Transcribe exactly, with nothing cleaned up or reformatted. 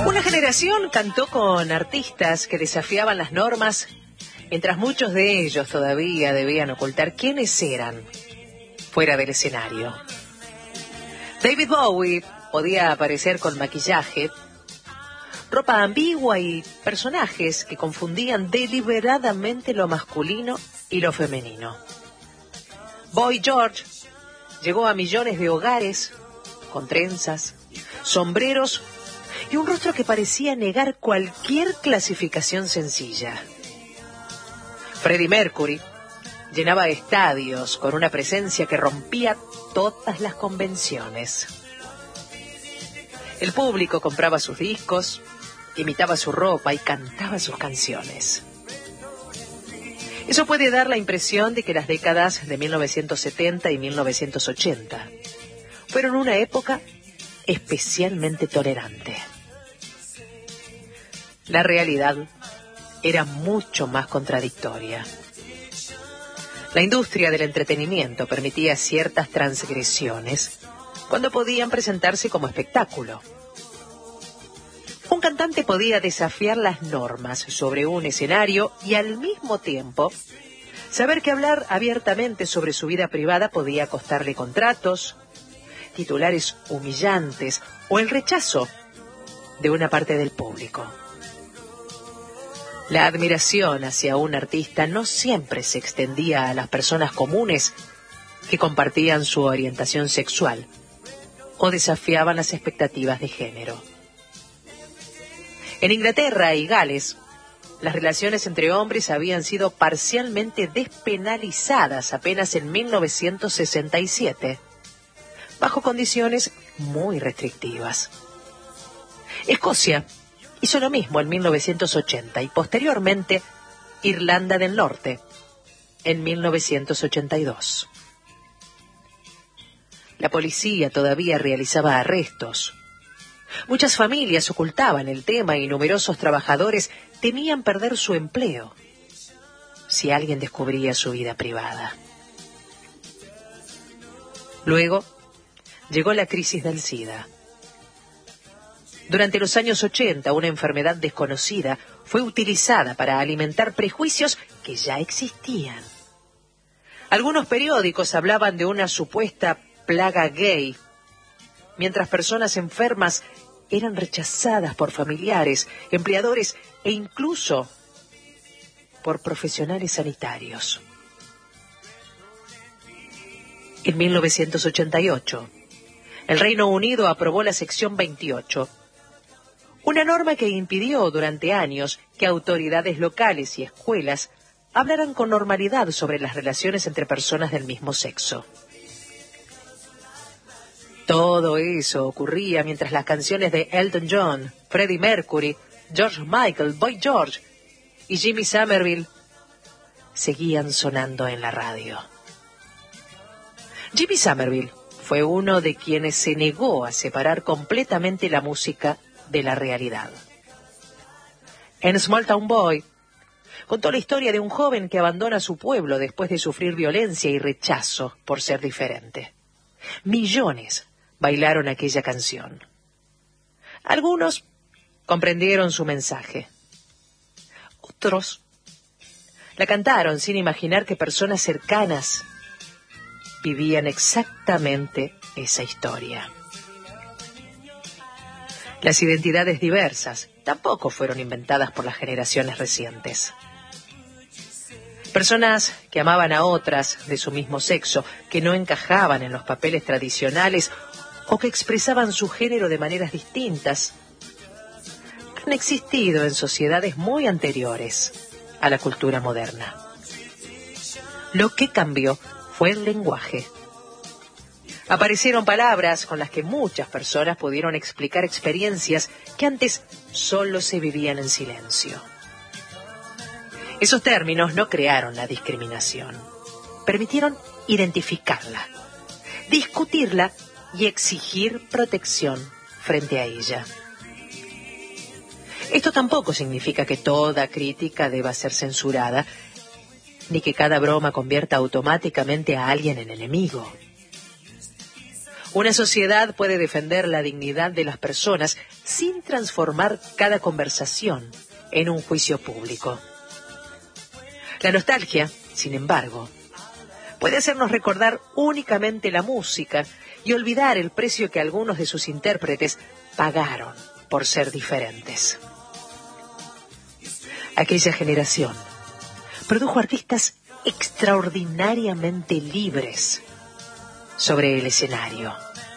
Una generación cantó con artistas que desafiaban las normas, mientras muchos de ellos todavía debían ocultar quiénes eran fuera del escenario. David Bowie podía aparecer con maquillaje, ropa ambigua y personajes que confundían deliberadamente lo masculino y lo femenino. Boy George llegó a millones de hogares con trenzas, sombreros y un rostro que parecía negar cualquier clasificación sencilla. Freddie Mercury llenaba estadios con una presencia que rompía todas las convenciones. El público compraba sus discos, imitaba su ropa y cantaba sus canciones. Eso puede dar la impresión de que las décadas de mil novecientos setenta y mil novecientos ochenta fueron una época especialmente tolerante. La realidad era mucho más contradictoria. La industria del entretenimiento permitía ciertas transgresiones cuando podían presentarse como espectáculo. Un cantante podía desafiar las normas sobre un escenario y al mismo tiempo saber que hablar abiertamente sobre su vida privada podía costarle contratos, titulares humillantes o el rechazo de una parte del público. La admiración hacia un artista no siempre se extendía a las personas comunes que compartían su orientación sexual o desafiaban las expectativas de género. En Inglaterra y Gales, las relaciones entre hombres habían sido parcialmente despenalizadas apenas en mil novecientos sesenta y siete, bajo condiciones muy restrictivas. Escocia hizo lo mismo en mil novecientos ochenta y posteriormente Irlanda del Norte en mil novecientos ochenta y dos. La policía todavía realizaba arrestos. Muchas familias ocultaban el tema y numerosos trabajadores temían perder su empleo si alguien descubría su vida privada. Luego llegó la crisis del SIDA. Durante los años ochenta, una enfermedad desconocida fue utilizada para alimentar prejuicios que ya existían. Algunos periódicos hablaban de una supuesta plaga gay, mientras personas enfermas eran rechazadas por familiares, empleadores e incluso por profesionales sanitarios. En mil novecientos ochenta y ocho, el Reino Unido aprobó la sección veintiocho, una norma que impidió durante años que autoridades locales y escuelas hablaran con normalidad sobre las relaciones entre personas del mismo sexo. Todo eso ocurría mientras las canciones de Elton John, Freddie Mercury, George Michael, Boy George y Jimmy Somerville seguían sonando en la radio. Jimmy Somerville fue uno de quienes se negó a separar completamente la música de la realidad. En Small Town Boy contó la historia de un joven que abandona su pueblo después de sufrir violencia y rechazo por ser diferente. Millones bailaron aquella canción. Algunos comprendieron su mensaje. Otros la cantaron sin imaginar que personas cercanas vivían exactamente esa historia. Las identidades diversas tampoco fueron inventadas por las generaciones recientes. Personas que amaban a otras de su mismo sexo, que no encajaban en los papeles tradicionales o que expresaban su género de maneras distintas, han existido en sociedades muy anteriores a la cultura moderna. Lo que cambió fue el lenguaje. Aparecieron palabras con las que muchas personas pudieron explicar experiencias que antes solo se vivían en silencio. Esos términos no crearon la discriminación, permitieron identificarla, discutirla y exigir protección frente a ella. Esto tampoco significa que toda crítica deba ser censurada, ni que cada broma convierta automáticamente a alguien en enemigo. Una sociedad puede defender la dignidad de las personas sin transformar cada conversación en un juicio público. La nostalgia, sin embargo, puede hacernos recordar únicamente la música y olvidar el precio que algunos de sus intérpretes pagaron por ser diferentes. Aquella generación produjo artistas extraordinariamente libres sobre el escenario.